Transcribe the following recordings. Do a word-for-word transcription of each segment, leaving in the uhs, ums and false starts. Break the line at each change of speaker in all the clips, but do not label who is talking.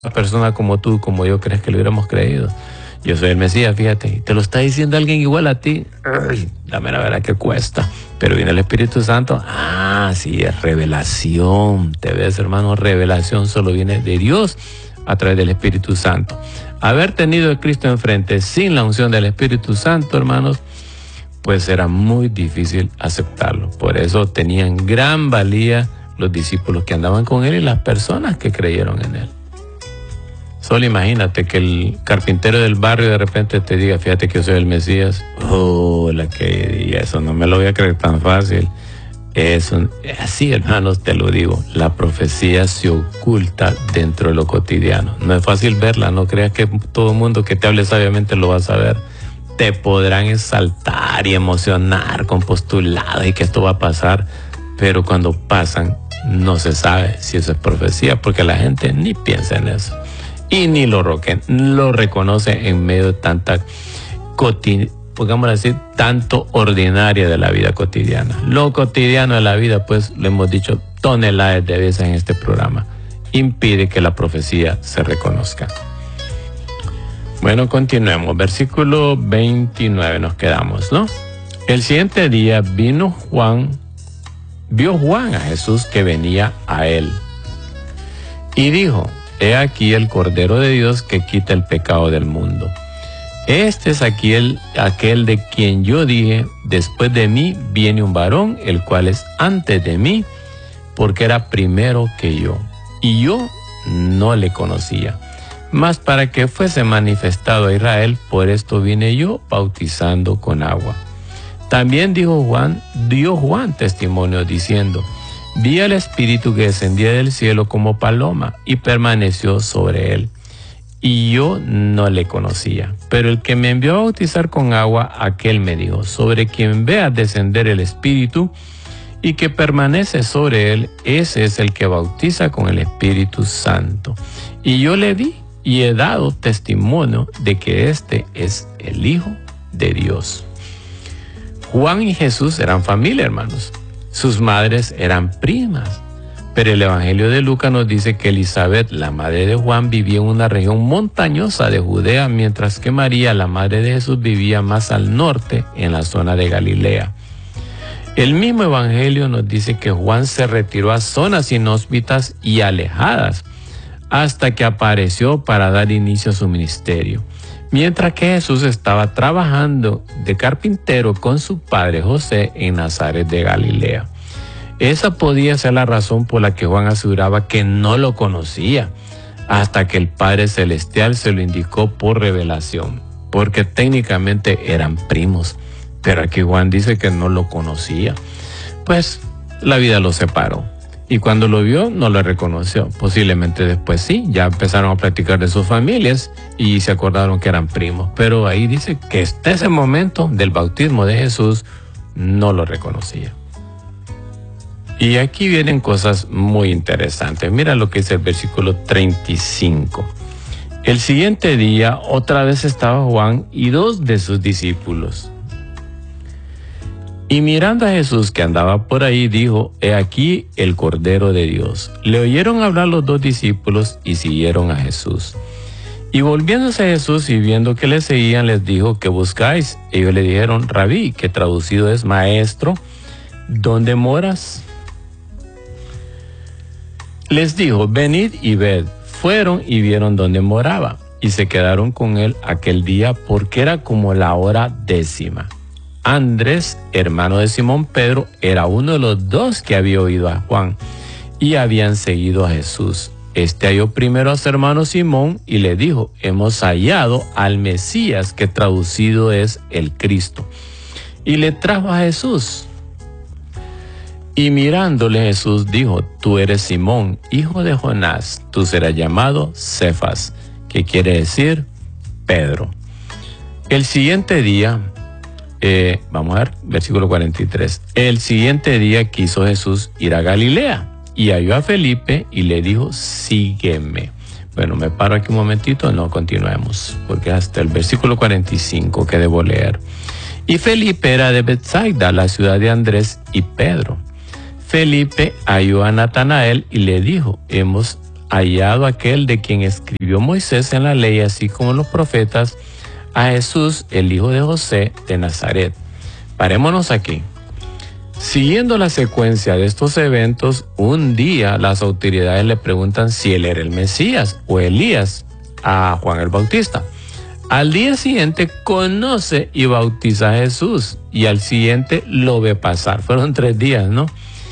Una persona como tú, como yo, crees que lo hubiéramos creído. Yo soy el Mesías, fíjate, y te lo está diciendo alguien igual a ti. Ay, dame la verdad que cuesta. Pero viene el Espíritu Santo. Ah, sí, es revelación. Te ves, hermano, revelación solo viene de Dios a través del Espíritu Santo. Haber tenido a Cristo enfrente sin la unción del Espíritu Santo, hermanos, pues era muy difícil aceptarlo. Por eso tenían gran valía los discípulos que andaban con él y las personas que creyeron en él. Solo imagínate que el carpintero del barrio de repente te diga, fíjate que yo soy el Mesías. Oh, la que y eso no me lo voy a creer tan fácil. Eso, así, hermanos, te lo digo, la profecía se oculta dentro de lo cotidiano. No es fácil verla, no creas que todo el mundo que te hable sabiamente lo va a saber. Te podrán exaltar y emocionar con postulados y que esto va a pasar, pero cuando pasan no se sabe si eso es profecía, porque la gente ni piensa en eso. Y ni lo, roque, lo reconoce en medio de tanta, pongámoslo así, tanto ordinaria de la vida cotidiana. Lo cotidiano de la vida, pues lo hemos dicho toneladas de veces en este programa, impide que la profecía se reconozca. Bueno, continuemos. Versículo veintinueve nos quedamos, ¿no? El siguiente día vino Juan, vio Juan a Jesús que venía a él y dijo: He aquí el Cordero de Dios que quita el pecado del mundo. Este es aquel, aquel de quien yo dije, después de mí viene un varón, el cual es antes de mí, porque era primero que yo. Y yo no le conocía. Mas para que fuese manifestado a Israel, por esto vine yo bautizando con agua. También dijo Juan, dio Juan testimonio diciendo: Vi al Espíritu que descendía del cielo como paloma y permaneció sobre él. Y yo no le conocía. Pero el que me envió a bautizar con agua, aquel me dijo: sobre quien veas descender el Espíritu y que permanece sobre él, ese es el que bautiza con el Espíritu Santo. Y yo le vi y he dado testimonio de que este es el Hijo de Dios. Juan y Jesús eran familia, hermanos. Sus madres eran primas, pero el Evangelio de Lucas nos dice que Elizabeth, la madre de Juan, vivía en una región montañosa de Judea, mientras que María, la madre de Jesús, vivía más al norte, en la zona de Galilea. El mismo Evangelio nos dice que Juan se retiró a zonas inhóspitas y alejadas, hasta que apareció para dar inicio a su ministerio, mientras que Jesús estaba trabajando de carpintero con su padre José en Nazaret de Galilea. Esa podía ser la razón por la que Juan aseguraba que no lo conocía, hasta que el Padre Celestial se lo indicó por revelación, porque técnicamente eran primos, pero aquí Juan dice que no lo conocía. Pues la vida lo separó. Y cuando lo vio, no lo reconoció. Posiblemente después sí, ya empezaron a platicar de sus familias y se acordaron que eran primos. Pero ahí dice que hasta ese momento del bautismo de Jesús no lo reconocía. Y aquí vienen cosas muy interesantes. Mira lo que dice el versículo treinta y cinco. El siguiente día, otra vez estaba Juan y dos de sus discípulos. Y mirando a Jesús que andaba por ahí, dijo: He aquí el Cordero de Dios. Le oyeron hablar los dos discípulos y siguieron a Jesús. Y volviéndose a Jesús y viendo que le seguían, les dijo: ¿Qué buscáis? Ellos le dijeron: Rabí, que traducido es maestro, ¿dónde moras? Les dijo: Venid y ved. Fueron y vieron dónde moraba, y se quedaron con él aquel día, porque era como la hora décima. Andrés, hermano de Simón Pedro, era uno de los dos que había oído a Juan y habían seguido a Jesús. Este halló primero a su hermano Simón y le dijo: Hemos hallado al Mesías, que traducido es el Cristo. Y le trajo a Jesús. Y mirándole Jesús dijo: Tú eres Simón, hijo de Jonás, tú serás llamado Cefas, que quiere decir Pedro. El siguiente día, Eh, vamos a ver, versículo cuarenta y tres. El siguiente día quiso Jesús ir a Galilea y halló a Felipe y le dijo: Sígueme. Bueno, me paro aquí un momentito, no continuemos, porque hasta el versículo cuarenta y cinco que debo leer. Y Felipe era de Betsaida, la ciudad de Andrés y Pedro. Felipe halló a Natanael y le dijo: Hemos hallado aquel de quien escribió Moisés en la ley, así como los profetas, a Jesús, el hijo de José de Nazaret. Parémonos aquí. Siguiendo la secuencia de estos eventos, un día las autoridades le preguntan si él era el Mesías o Elías a Juan el Bautista. Al día siguiente conoce y bautiza a Jesús, y al siguiente lo ve pasar. Fueron tres días, ¿no?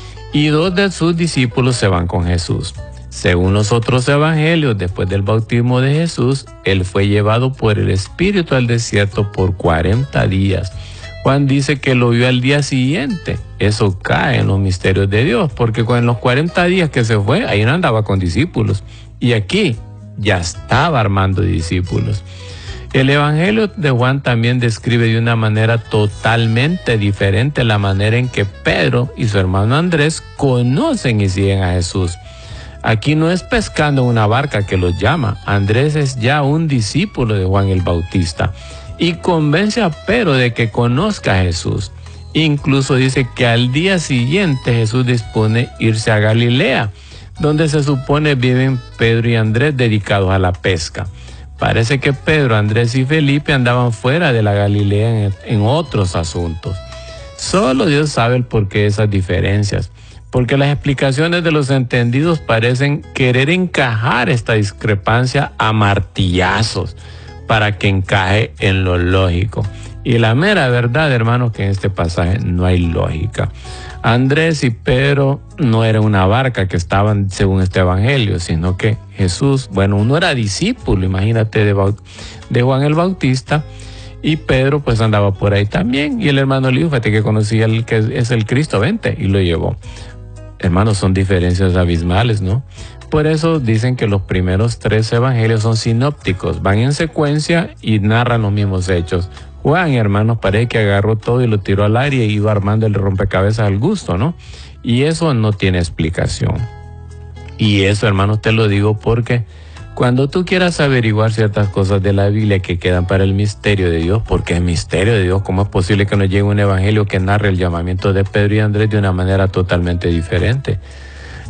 Y dos de sus discípulos se van con Jesús. Según los otros evangelios, después del bautismo de Jesús, él fue llevado por el Espíritu al desierto por cuarenta días. Juan dice que lo vio al día siguiente. Eso cae en los misterios de Dios, porque con los cuarenta días que se fue, ahí no andaba con discípulos. Y aquí ya estaba armando discípulos. El Evangelio de Juan también describe de una manera totalmente diferente la manera en que Pedro y su hermano Andrés conocen y siguen a Jesús. Aquí no es pescando en una barca que los llama. Andrés es ya un discípulo de Juan el Bautista y convence a Pedro de que conozca a Jesús. Incluso dice que al día siguiente Jesús dispone irse a Galilea, donde se supone viven Pedro y Andrés dedicados a la pesca. Parece que Pedro, Andrés y Felipe andaban fuera de la Galilea en, en otros asuntos. Solo Dios sabe el porqué de esas diferencias, porque las explicaciones de los entendidos parecen querer encajar esta discrepancia a martillazos para que encaje en lo lógico. Y la mera verdad, hermanos, que en este pasaje no hay lógica. Andrés y Pedro no eran una barca que estaban según este evangelio, sino que Jesús, bueno, uno era discípulo, imagínate, de, Baut- de Juan el Bautista, y Pedro pues andaba por ahí también, y el hermano Elífate que conocía el que es el Cristo, vente, y lo llevó. Hermanos, son diferencias abismales, ¿no? Por eso dicen que los primeros tres evangelios son sinópticos, van en secuencia y narran los mismos hechos. Juan, hermanos, parece que agarró todo y lo tiró al aire y iba armando el rompecabezas al gusto, ¿no? Y eso no tiene explicación. Y eso, hermanos, te lo digo porque cuando tú quieras averiguar ciertas cosas de la Biblia que quedan para el misterio de Dios, porque es misterio de Dios, ¿cómo es posible que nos llegue un evangelio que narre el llamamiento de Pedro y Andrés de una manera totalmente diferente?